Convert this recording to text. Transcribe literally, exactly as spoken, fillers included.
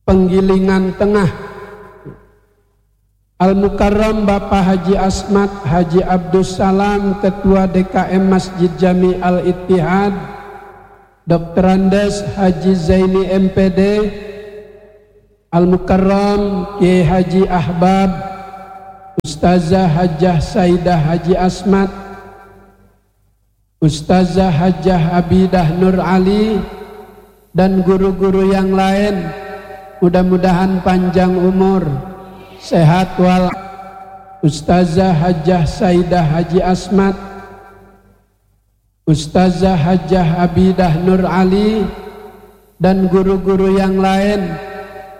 Penggilingan Tengah, Al-Mukarram Bapak Haji Asmat Haji Abdus Salam, Ketua D K M Masjid Jami Al-Ittihad, Doktor Andes Haji Zaini M P D, Al-Mukarram Kiai Haji Ahbab, Ustazah Hajah Saidah Haji Asmat, Ustazah Hajah Abidah Nur Ali, dan guru-guru yang lain. Mudah-mudahan panjang umur, sehat wal. Ustazah Hajah Saidah Haji Asmat, Ustazah Hajah Abidah Nur Ali, dan guru-guru yang lain.